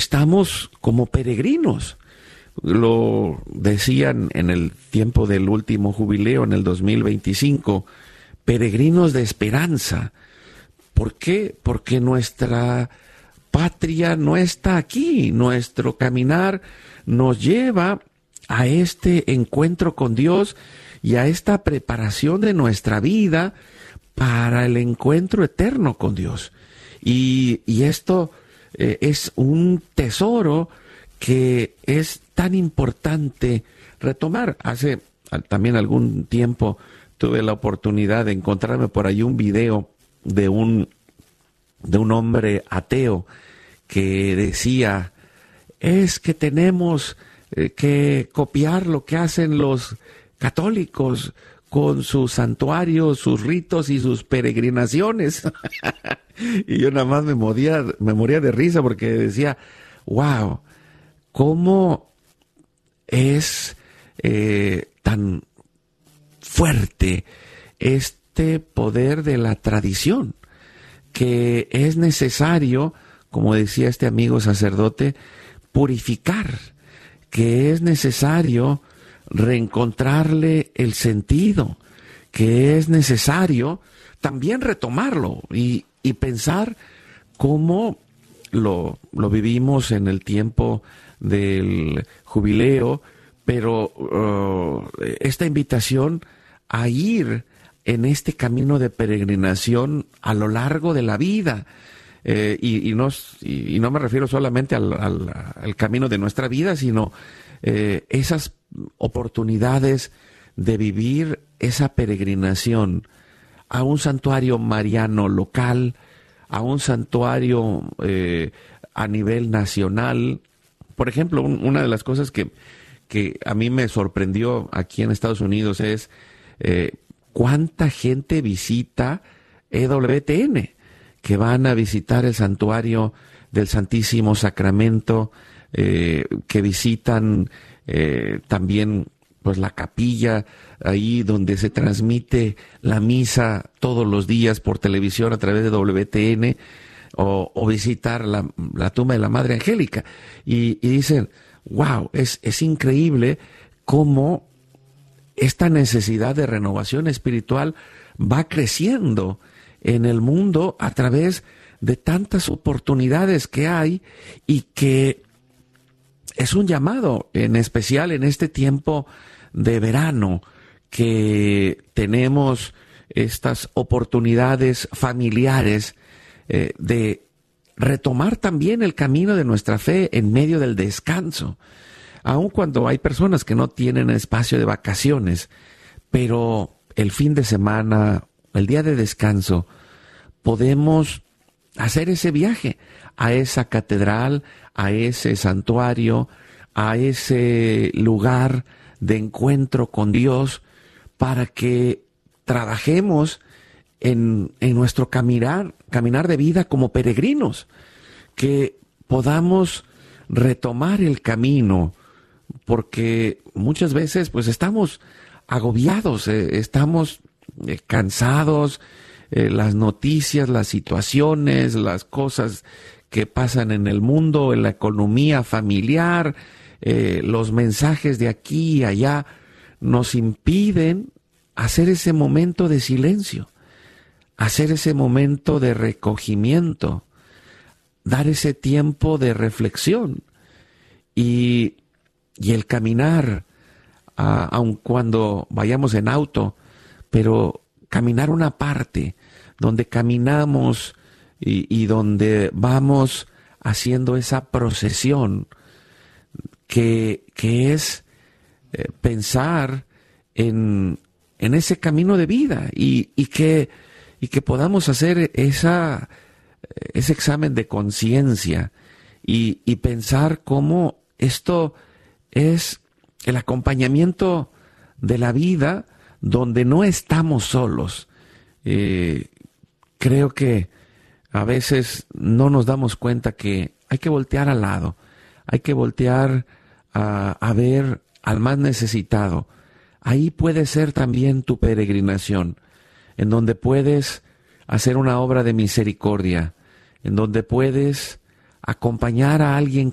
estamos como peregrinos. Lo decían en el tiempo del último jubileo, en el 2025, peregrinos de esperanza. ¿Por qué? Porque nuestra patria no está aquí. Nuestro caminar nos lleva a este encuentro con Dios y a esta preparación de nuestra vida para el encuentro eterno con Dios. Y esto es un tesoro que es tan importante retomar. Hace también algún tiempo tuve la oportunidad de encontrarme por ahí un video de un hombre ateo que decía, es que tenemos que copiar lo que hacen los católicos con sus santuarios, sus ritos y sus peregrinaciones. Y yo nada más me moría de risa porque decía, wow, cómo es tan fuerte este poder de la tradición, que es necesario, como decía este amigo sacerdote, purificar, que es necesario reencontrarle el sentido, que es necesario también retomarlo y pensar cómo lo vivimos en el tiempo del jubileo, pero esta invitación a ir en este camino de peregrinación a lo largo de la vida, y no me refiero solamente al camino de nuestra vida, sino esas oportunidades de vivir esa peregrinación a un santuario mariano local, a un santuario a nivel nacional. Por ejemplo, una de las cosas que a mí me sorprendió aquí en Estados Unidos es cuánta gente visita EWTN, que van a visitar el santuario del Santísimo Sacramento, que visitan también pues la capilla, ahí donde se transmite la misa todos los días por televisión a través de WTN, o visitar la tumba de la Madre Angélica. Y dicen, wow, es increíble cómo esta necesidad de renovación espiritual va creciendo en el mundo a través de tantas oportunidades que hay, y que es un llamado, en especial en este tiempo de verano, que tenemos estas oportunidades familiares de retomar también el camino de nuestra fe en medio del descanso, aun cuando hay personas que no tienen espacio de vacaciones, pero el fin de semana, el día de descanso, podemos hacer ese viaje a esa catedral, a ese santuario, a ese lugar de encuentro con Dios, para que trabajemos en nuestro caminar de vida como peregrinos, que podamos retomar el camino, porque muchas veces pues estamos agobiados, estamos cansados, las noticias, las situaciones, las cosas que pasan en el mundo, en la economía familiar, los mensajes de aquí y allá, nos impiden hacer ese momento de silencio, hacer ese momento de recogimiento, dar ese tiempo de reflexión y el caminar, aun cuando vayamos en auto, pero caminar una parte donde caminamos y donde vamos haciendo esa procesión que es pensar en ese camino de vida y que podamos hacer ese examen de conciencia y pensar cómo esto es el acompañamiento de la vida donde no estamos solos. Creo que a veces no nos damos cuenta que hay que voltear al lado, hay que voltear a ver al más necesitado. Ahí puede ser también tu peregrinación, en donde puedes hacer una obra de misericordia, en donde puedes acompañar a alguien